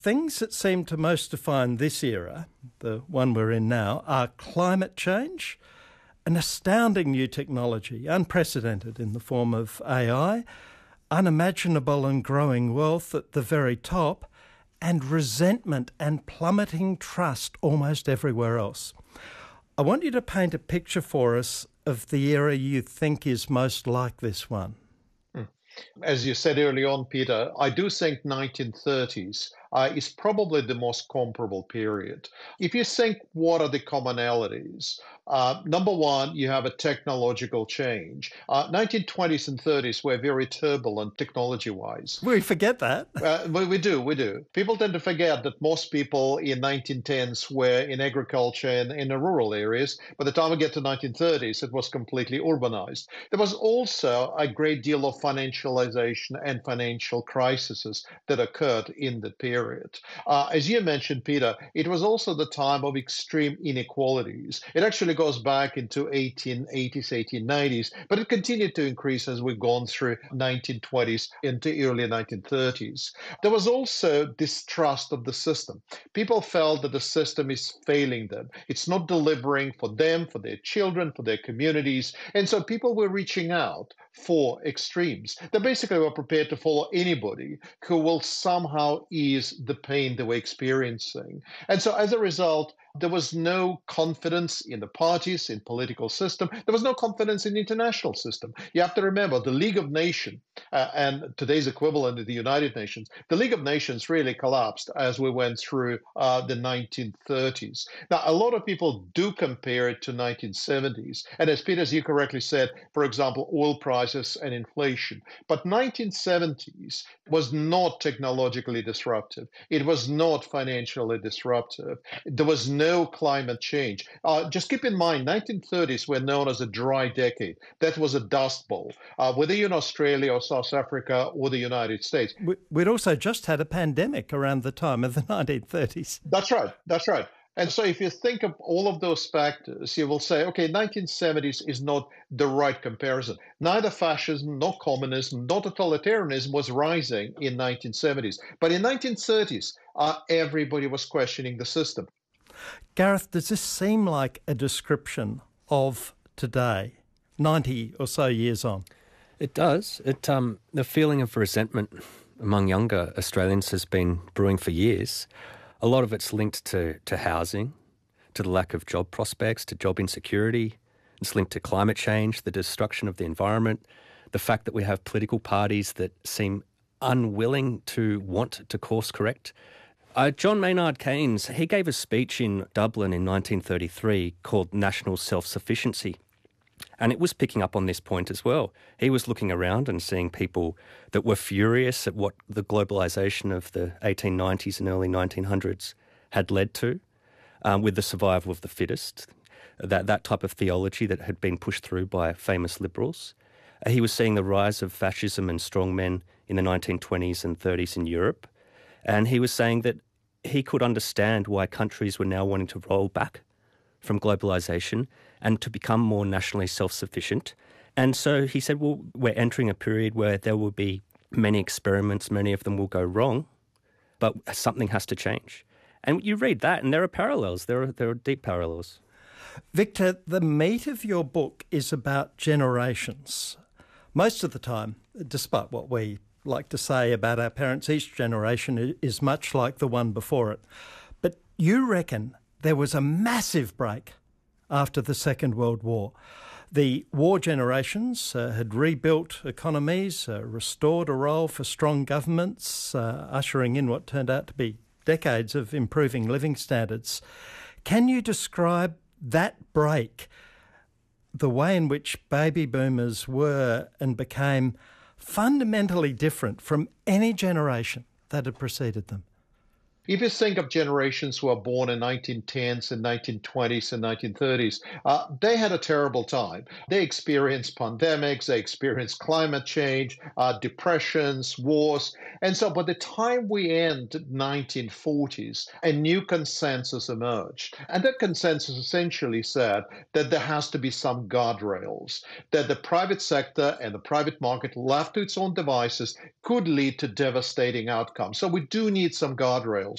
Things that seem to most define this era, the one we're in now, are climate change, an astounding new technology, unprecedented in the form of AI, unimaginable and growing wealth at the very top, and resentment and plummeting trust almost everywhere else. I want you to paint a picture for us of the era you think is most like this one. As you said early on, Peter, I do think 1930s is probably the most comparable period. If you think what are the commonalities, number one, you have a technological change. 1920s and 30s were very turbulent technology-wise. We forget that. We do. People tend to forget that most people in 1910s were in agriculture and in the rural areas. By the time we get to 1930s, it was completely urbanized. There was also a great deal of financialization and financial crises that occurred in that period. As you mentioned, Peter, it was also the time of extreme inequalities. It actually goes back into 1880s, 1890s, but it continued to increase as we've gone through 1920s into early 1930s. There was also distrust of the system. People felt that the system is failing them. It's not delivering for them, for their children, for their communities. And so people were reaching out for extremes. They basically were prepared to follow anybody who will somehow ease the pain they were experiencing. And so as a result, there was no confidence in the parties, in political system. There was no confidence in the international system. You have to remember the League of Nations and today's equivalent of the United Nations, the League of Nations really collapsed as we went through the 1930s. Now, a lot of people do compare it to 1970s. And as Peter, as you correctly said, for example, oil prices and inflation. But 1970s was not technologically disruptive. It was not financially disruptive. There was no climate change. Just keep in mind, 1930s were known as a dry decade. That was a dust bowl. Whether you're in Australia or South Africa or the United States. We'd also just had a pandemic around the time of the 1930s. That's right. And so if you think of all of those factors, you will say, okay, 1970s is not the right comparison. Neither fascism, nor communism, nor totalitarianism was rising in 1970s. But in 1930s, everybody was questioning the system. Gareth, does this seem like a description of today, 90 or so years on? It does. The feeling of resentment among younger Australians has been brewing for years. A lot of it's linked to housing, to the lack of job prospects, to job insecurity. It's linked to climate change, the destruction of the environment, the fact that we have political parties that seem unwilling to want to course correct. John Maynard Keynes, he gave a speech in Dublin in 1933 called National Self-Sufficiency. And it was picking up on this point as well. He was looking around and seeing people that were furious at what the globalisation of the 1890s and early 1900s had led to, with the survival of the fittest, that type of theology that had been pushed through by famous liberals. He was seeing the rise of fascism and strongmen in the 1920s and 30s in Europe. And he was saying that he could understand why countries were now wanting to roll back from globalisation and to become more nationally self-sufficient. And so he said, well, we're entering a period where there will be many experiments, many of them will go wrong, but something has to change. And you read that and there are parallels, there are deep parallels. Victor, the meat of your book is about generations. Most of the time, despite what we like to say about our parents, each generation is much like the one before it. But you reckon there was a massive break after the Second World War. The war generations had rebuilt economies, restored a role for strong governments, ushering in what turned out to be decades of improving living standards. Can you describe that break, the way in which baby boomers were and became fundamentally different from any generation that had preceded them? If you think of generations who are born in 1910s and 1920s and 1930s, they had a terrible time. They experienced pandemics, they experienced climate change, depressions, wars. And so by the time we end 1940s, a new consensus emerged. And that consensus essentially said that there has to be some guardrails, that the private sector and the private market left to its own devices could lead to devastating outcomes. So we do need some guardrails.